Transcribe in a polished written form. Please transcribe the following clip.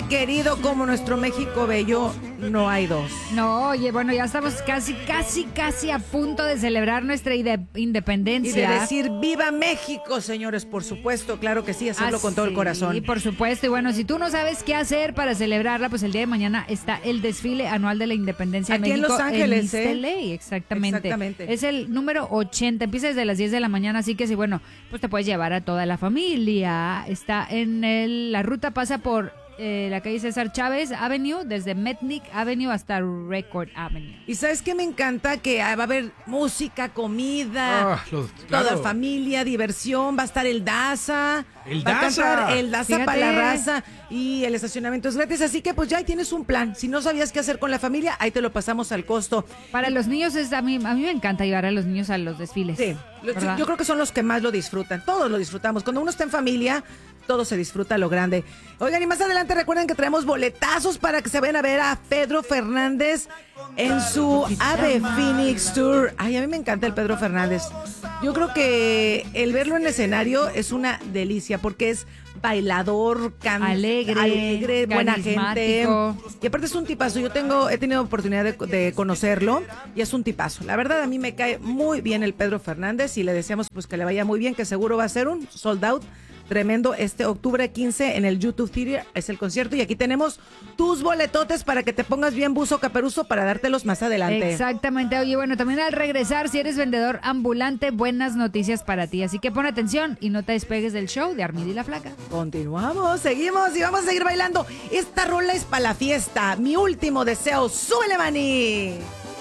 muy querido como nuestro México bello, no hay dos. No, oye, bueno, ya estamos casi a punto de celebrar nuestra independencia. Y de decir ¡viva México, señores! Por supuesto, claro que sí, hacerlo con todo el corazón. Sí, por supuesto. Y bueno, si tú no sabes qué hacer para celebrarla, pues el día de mañana está el desfile anual de la independencia Aquí de México en Los Ángeles, en East LA, exactamente. Es el número 80, empieza desde las 10 de la mañana, así que sí, bueno, pues te puedes llevar a toda la familia. Está la ruta pasa por la calle César Chávez Avenue, desde Metnick Avenue hasta Record Avenue. Y ¿sabes qué me encanta? Que va a haber música, comida, toda familia, diversión, va a estar el Daza. Va a cantar el Daza para la raza y el estacionamiento es gratis, así que pues ya ahí tienes un plan. Si no sabías qué hacer con la familia, ahí te lo pasamos al costo. Para los niños, a mí me encanta llevar a los niños a los desfiles. Sí, yo creo que son los que más lo disfrutan, todos lo disfrutamos. Cuando uno está en familia, todo se disfruta a lo grande. Oigan, y más adelante recuerden que traemos boletazos para que se vayan a ver a Pedro Fernández en su Ave Phoenix Tour. Ay, a mí me encanta el Pedro Fernández. Yo creo que el verlo en escenario es una delicia porque es bailador, alegre, buena gente. Y aparte es un tipazo. He tenido oportunidad de conocerlo y es un tipazo. La verdad, a mí me cae muy bien el Pedro Fernández y le deseamos pues que le vaya muy bien, que seguro va a ser un sold out tremendo este octubre 15 en el YouTube Theater, es el concierto y aquí tenemos tus boletotes para que te pongas bien buzo caperuzo para dártelos más adelante. Exactamente, oye, bueno, también al regresar, si eres vendedor ambulante, buenas noticias para ti, así que pon atención y no te despegues del show de Armida y la Flaca. Continuamos, seguimos y vamos a seguir bailando. Esta rola es para la fiesta, mi último deseo, súbele, maní.